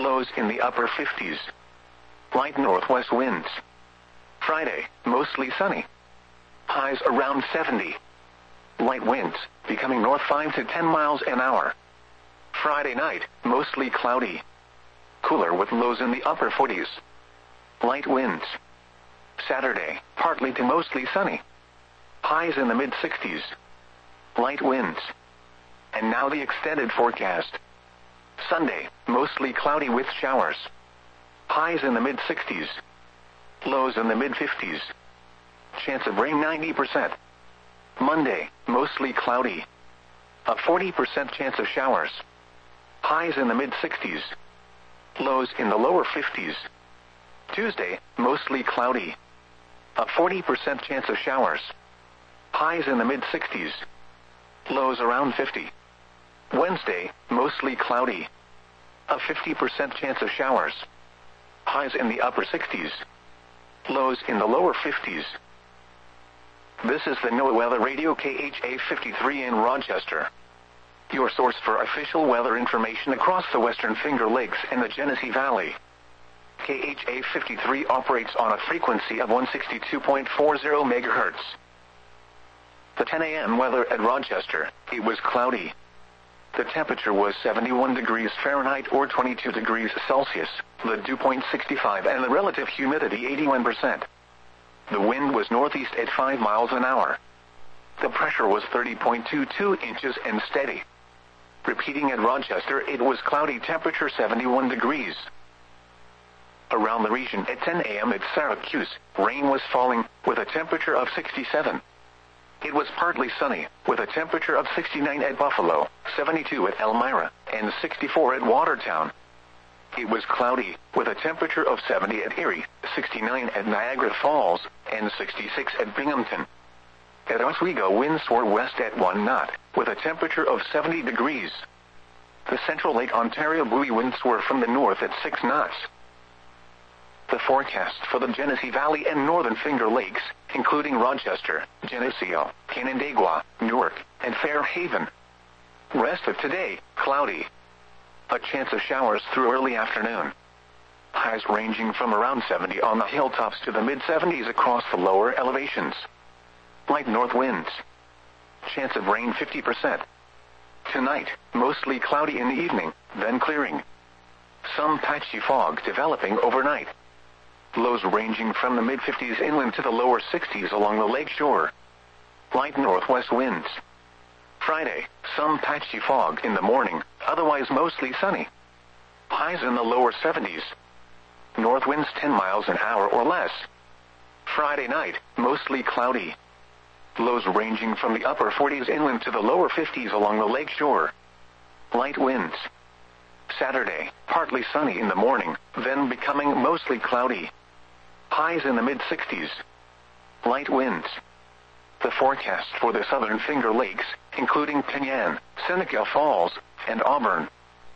lows in the upper 50s. Light northwest winds. Friday, mostly sunny. Highs around 70. Light winds, becoming north 5 to 10 miles an hour. Friday night, mostly cloudy. Cooler with lows in the upper 40s. Light winds. Saturday, partly to mostly sunny. Highs in the mid-60s. Light winds. And now the extended forecast. Sunday, mostly cloudy with showers. Highs in the mid-60s. Lows in the mid-50s. Chance of rain 90%. Monday, mostly cloudy. A 40% chance of showers. Highs in the mid-60s. Lows in the lower 50s. Tuesday, mostly cloudy. A 40% chance of showers. Highs in the mid-60s. Lows around 50. Wednesday, mostly cloudy. A 50% chance of showers. Highs in the upper 60s. Lows in the lower 50s. This is the NOAA Weather Radio KHA 53 in Rochester. Your source for official weather information across the Western Finger Lakes and the Genesee Valley. KHA 53 operates on a frequency of 162.40 MHz. The 10 a.m. weather at Rochester, it was cloudy. The temperature was 71 degrees Fahrenheit or 22 degrees Celsius, the dew point 65 and the relative humidity 81%. The wind was northeast at 5 miles an hour. The pressure was 30.22 inches and steady. Repeating at Rochester, it was cloudy, temperature 71 degrees. Around the region at 10 a.m. at Syracuse, rain was falling, with a temperature of 67. It was partly sunny, with a temperature of 69 at Buffalo, 72 at Elmira, and 64 at Watertown. It was cloudy, with a temperature of 70 at Erie, 69 at Niagara Falls, and 66 at Binghamton. At Oswego, winds were west at 1 knot, with a temperature of 70 degrees. The central Lake Ontario buoy winds were from the north at 6 knots. The forecast for the Genesee Valley and Northern Finger Lakes, including Rochester, Geneseo, Canandaigua, Newark, and Fairhaven. Rest of today, cloudy. A chance of showers through early afternoon. Highs ranging from around 70 on the hilltops to the mid-70s across the lower elevations. Light north winds. Chance of rain 50%. Tonight, mostly cloudy in the evening, then clearing. Some patchy fog developing overnight. Lows ranging from the mid-50s inland to the lower 60s along the lake shore. Light northwest winds. Friday, some patchy fog in the morning, otherwise mostly sunny. Highs in the lower 70s. North winds 10 miles an hour or less. Friday night, mostly cloudy. Lows ranging from the upper 40s inland to the lower 50s along the lake shore. Light winds. Saturday, partly sunny in the morning, then becoming mostly cloudy. Highs in the mid-60s. Light winds. The forecast for the Southern Finger Lakes, including Penyan, Seneca Falls, and Auburn.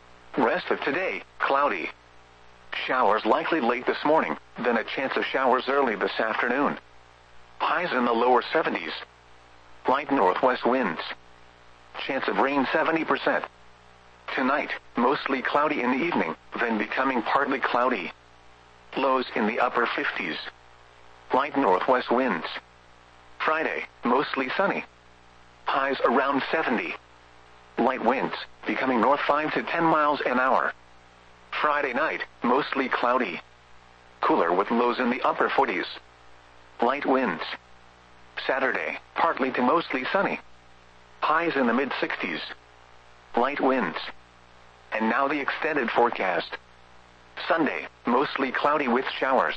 Rest of today, cloudy. Showers likely late this morning, then a chance of showers early this afternoon. Highs in the lower 70s. Light northwest winds. Chance of rain 70%. Tonight, mostly cloudy in the evening, then becoming partly cloudy. Lows in the upper 50s. Light northwest winds. Friday, mostly sunny. Highs around 70. Light winds, becoming north 5 to 10 miles an hour. Friday night, mostly cloudy. Cooler with lows in the upper 40s. Light winds. Saturday, partly to mostly sunny. Highs in the mid-60s. Light winds. And now the extended forecast. Sunday, mostly cloudy with showers.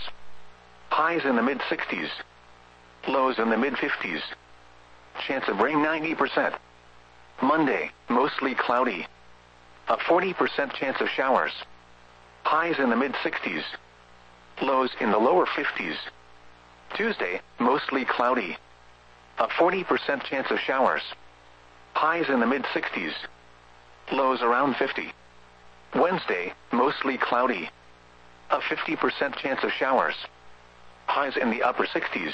Highs in the mid-60s. Lows in the mid-50s. Chance of rain 90%. Monday, mostly cloudy. A 40% chance of showers. Highs in the mid-60s. Lows in the lower 50s. Tuesday, mostly cloudy. A 40% chance of showers. Highs in the mid-60s. Lows around 50. Wednesday, mostly cloudy. A 50% chance of showers. Highs in the upper 60s.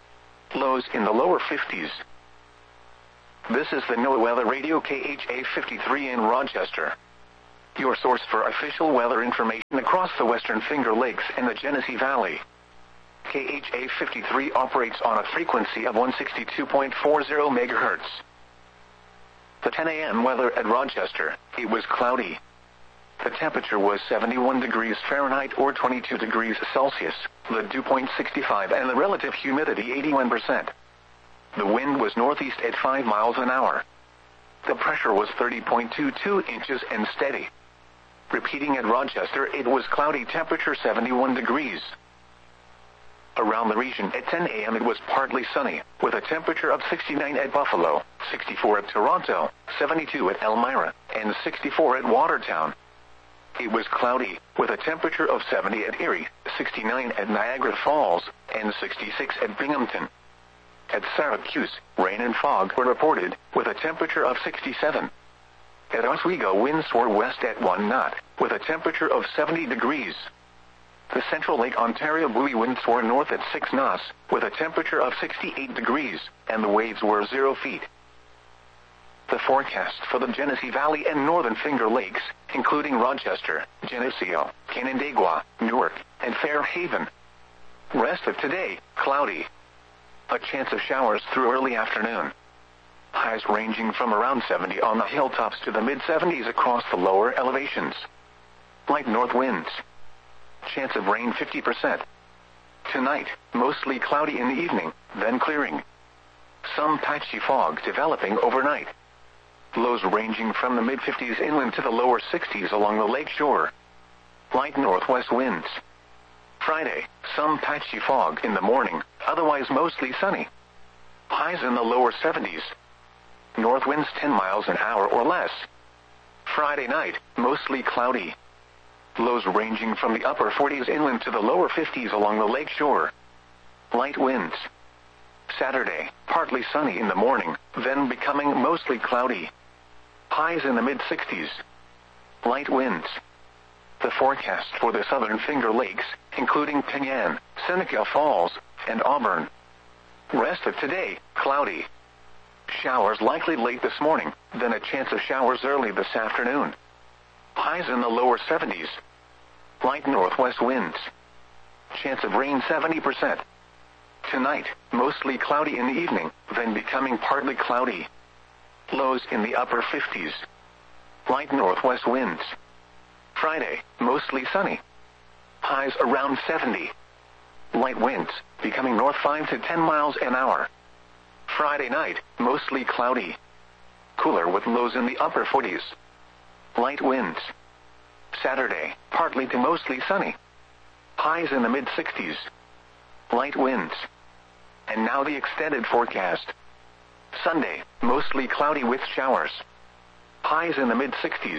Lows in the lower 50s. This is the NOAA Weather Radio KHA 53 in Rochester. your source for official weather information across the Western Finger Lakes and the Genesee Valley. KHA 53 operates on a frequency of 162.40 MHz. The 10 a.m. weather at Rochester, it was cloudy. The temperature was 71 degrees Fahrenheit or 22 degrees Celsius, the dew point 65 and the relative humidity 81%. The wind was northeast at 5 miles an hour. The pressure was 30.22 inches and steady. Repeating at Rochester, it was cloudy, temperature 71 degrees. Around the region at 10 a.m. it was partly sunny, with a temperature of 69 at Buffalo, 64 at Toronto, 72 at Elmira, and 64 at Watertown. It was cloudy, with a temperature of 70 at Erie, 69 at Niagara Falls, and 66 at Binghamton. At Syracuse, rain and fog were reported, with a temperature of 67. At Oswego, winds were west at 1 knot, with a temperature of 70 degrees. The Central Lake Ontario buoy winds were north at 6 knots, with a temperature of 68 degrees, and the waves were 0 feet. The forecast for the Genesee Valley and Northern Finger Lakes, including Rochester, Geneseo, Canandaigua, Newark, and Fairhaven. Rest of today, cloudy. A chance of showers through early afternoon. Highs ranging from around 70 on the hilltops to the mid-70s across the lower elevations. Light north winds. Chance of rain 50%. Tonight, mostly cloudy in the evening, then clearing. Some patchy fog developing overnight. Lows ranging from the mid-50s inland to the lower 60s along the lake shore. Light northwest winds. Friday, some patchy fog in the morning, otherwise mostly sunny. Highs in the lower 70s. North winds 10 miles an hour or less. Friday night, mostly cloudy. Lows ranging from the upper 40s inland to the lower 50s along the lake shore. Light winds. Saturday, partly sunny in the morning, then becoming mostly cloudy. Highs in the mid-60s. Light winds. The forecast for the Southern Finger Lakes, including Penyan, Seneca Falls, and Auburn. Rest of today, cloudy. Showers likely late this morning, then a chance of showers early this afternoon. Highs in the lower 70s. Light northwest winds. Chance of rain 70%. Tonight, mostly cloudy in the evening, then becoming partly cloudy. Lows in the upper 50s. Light northwest winds. Friday, mostly sunny. Highs around 70. Light winds, becoming north 5 to 10 miles an hour. Friday night, mostly cloudy. Cooler with lows in the upper 40s. Light winds. Saturday, partly to mostly sunny. Highs in the mid-60s. Light winds. And now the extended forecast. Sunday, mostly cloudy with showers. Highs in the mid-60s.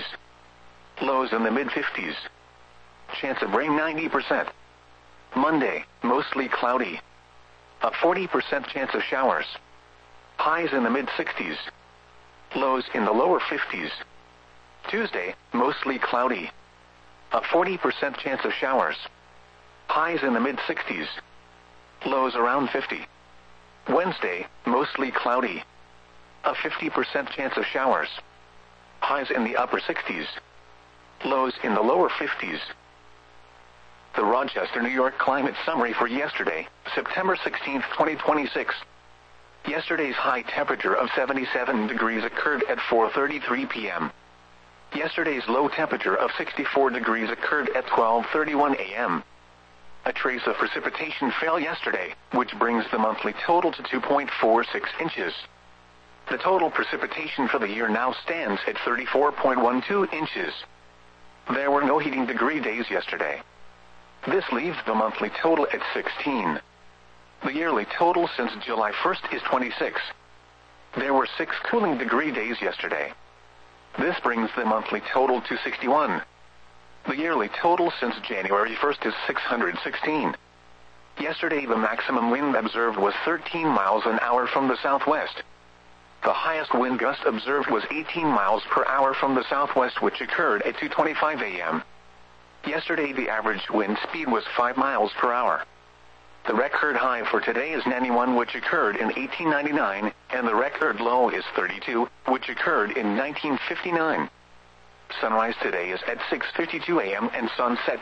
Lows in the mid-50s. Chance of rain 90%. Monday, mostly cloudy. A 40% chance of showers. Highs in the mid-60s. Lows in the lower 50s. Tuesday, mostly cloudy. A 40% chance of showers. Highs in the mid-60s. Lows around 50. Wednesday, mostly cloudy. A 50% chance of showers. Highs in the upper 60s. Lows in the lower 50s. The Rochester, New York climate summary for yesterday, September 16, 2026. Yesterday's high temperature of 77 degrees occurred at 4:33 p.m. Yesterday's low temperature of 64 degrees occurred at 12:31 a.m. A trace of precipitation fell yesterday, which brings the monthly total to 2.46 inches. The total precipitation for the year now stands at 34.12 inches. There were no heating degree days yesterday. This leaves the monthly total at 16. The yearly total since July 1st is 26. There were 6 cooling degree days yesterday. This brings the monthly total to 61. The yearly total since January 1st is 616. Yesterday the maximum wind observed was 13 miles an hour from the southwest. The highest wind gust observed was 18 miles per hour from the southwest, which occurred at 2:25 a.m. Yesterday the average wind speed was 5 miles per hour. The record high for today is 91, which occurred in 1899, and the record low is 32, which occurred in 1959. Sunrise today is at 6:52 a.m. and sunset